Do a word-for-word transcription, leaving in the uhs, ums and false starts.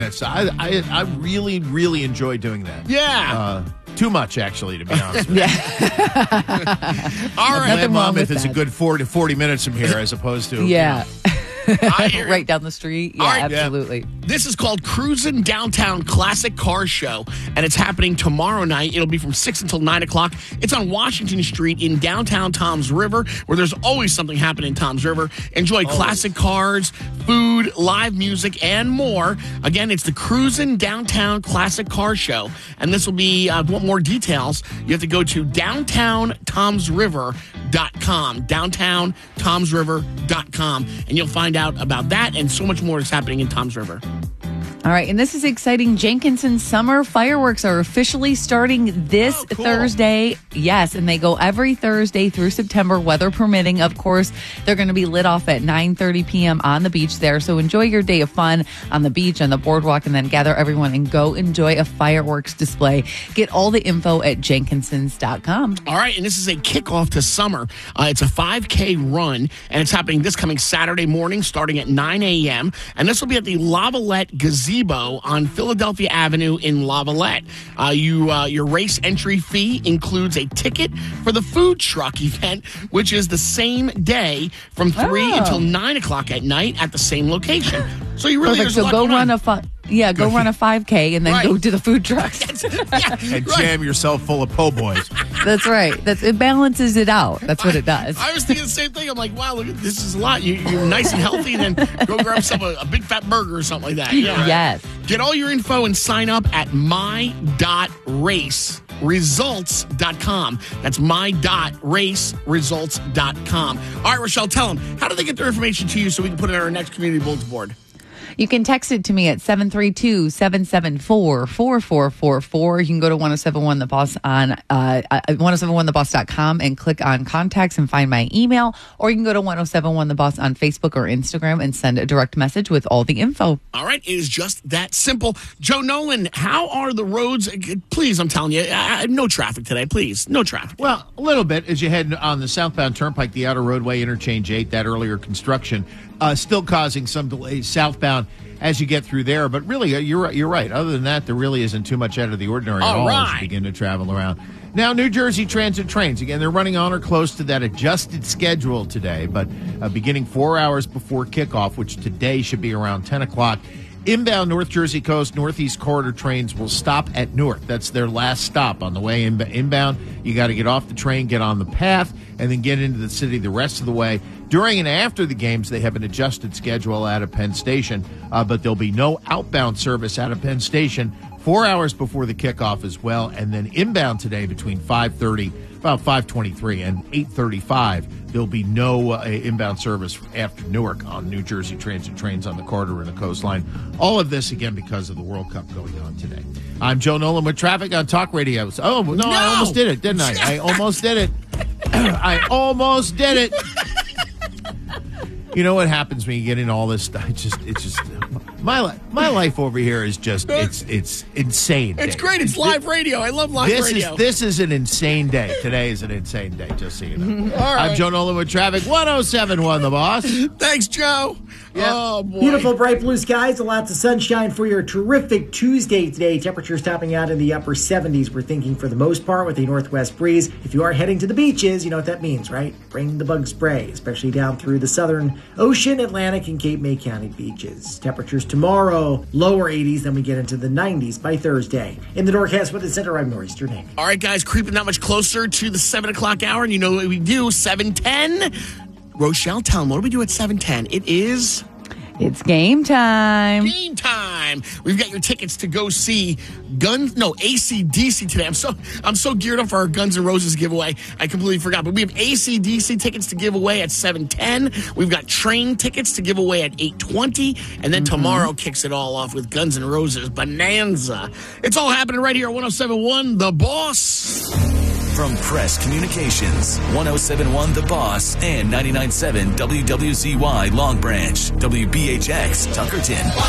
So I, I I really, really enjoy doing that. Yeah. Uh, too much, actually, to be honest with you. Yeah. All right. Glen Monmouth is a good forty, forty minutes from here as opposed to... Yeah. You know, right down the street. Yeah, right, absolutely. Yeah. This is called Cruisin' Downtown Classic Car Show, and it's happening tomorrow night. It'll be from six until nine o'clock. It's on Washington Street in downtown Toms River, where there's always something happening in Toms River. Enjoy always. classic cars, food, live music, and more. Again, it's the Cruisin' Downtown Classic Car Show, and this will be, uh, want more details, you have to go to downtown toms river dot com, downtown toms river dot com, and you'll find out about that and so much more is happening in Toms River. All right, and this is exciting. Jenkinson Summer Fireworks are officially starting this oh, cool. Thursday. Yes, and they go every Thursday through September, weather permitting. Of course, they're going to be lit off at nine thirty p.m. on the beach there. So enjoy your day of fun on the beach, on the boardwalk, and then gather everyone and go enjoy a fireworks display. Get all the info at jenkinsons dot com. All right, and this is a kickoff to summer. Uh, it's a five K run, and it's happening this coming Saturday morning starting at nine a.m., and this will be at the Lavalette Gazebo on Philadelphia Avenue in Lavalette. Uh, you, uh, your race entry fee includes a ticket for the food truck event, which is the same day from three oh. until nine o'clock at night at the same location. So you really Perfect. So go run on. a fi- yeah, go run a five K and then right. go to the food trucks yeah, and right. jam yourself full of po' boys. That's right. That's it. Balances it out. That's what it does. I, I was thinking the same thing. I'm like, wow, look, this is a lot. You, you're nice and healthy, and then go grab yourself a, a big fat burger or something like that. Yeah, right? Yes. Get all your info and sign up at my dot race results dot com. That's my dot race results dot com. All right, Rochelle, tell them, how do they get their information to you so we can put it on our next community bulletin board? You can text it to me at seven three two, seven seven four, four four four four. You can go to ten seventy-one The Boss on uh, ten seventy-one the boss dot com and click on contacts and find my email. Or you can go to ten seventy-one The Boss on Facebook or Instagram and send a direct message with all the info. All right. It is just that simple. Joe Nolan, how are the roads? Please, I'm telling you, uh, no traffic today. Please, no traffic. Well, a little bit as you head on the southbound turnpike, the outer roadway, interchange eight, that earlier construction, uh, still causing some delays southbound as you get through there. But really, you're you're right. Other than that, there really isn't too much out of the ordinary all at all right. as you begin to travel around. Now, New Jersey Transit trains, again, they're running on or close to that adjusted schedule today, but uh, beginning four hours before kickoff, which today should be around ten o'clock. Inbound North Jersey Coast Northeast Corridor trains will stop at Newark. That's their last stop on the way in, inbound. You got to get off the train, get on the path, and then get into the city the rest of the way. During and after the games, they have an adjusted schedule out of Penn Station, uh, but there'll be no outbound service out of Penn Station four hours before the kickoff as well. And then inbound today between five thirty, about five twenty-three and eight thirty-five, there'll be no uh, inbound service after Newark on New Jersey Transit trains on the corridor and the coastline. All of this, again, because of the World Cup going on today. I'm Joe Nolan with traffic on Talk Radio. Oh, no, no! I almost did it, didn't I? I almost did it. I almost did it. You know what happens when you get into all this stuff? It's just, it's just, my life, my life over here is just, it's, it's insane. It's Dave. great. It's live radio. I love live this radio. Is, this is an insane day. Today is an insane day, just so you know. All right. I'm Joe Nolan with traffic, ten seventy-one The Boss. Thanks, Joe. Yep. Oh, boy. Beautiful, bright blue skies, lots of sunshine for your terrific Tuesday today. Temperatures topping out in the upper seventies, we're thinking, for the most part, with a northwest breeze. If you are heading to the beaches, you know what that means, right? Bring the bug spray, especially down through the southern ocean, Atlantic, and Cape May County beaches. Temperatures tomorrow, lower eighties, then we get into the nineties by Thursday. In the Norcast Weather Center, I'm Nor'easter Nick. All right, guys, creeping that much closer to the seven o'clock hour, and you know what we do, seven ten. Rochelle, tell them, what do we do at seven ten? It is... It's game time. Game time. We've got your tickets to go see Guns, no, A C D C today. I'm so I'm so geared up for our Guns N' Roses giveaway. I completely forgot. But we have A C D C tickets to give away at seven ten. We've got Train tickets to give away at eight twenty. And then mm-hmm. tomorrow kicks it all off with Guns N' Roses Bonanza. It's all happening right here at ten seventy-one The Boss. From Press Communications, ten seventy-one The Boss and ninety-nine point seven W W Z Y Long Branch, W B H X Tuckerton.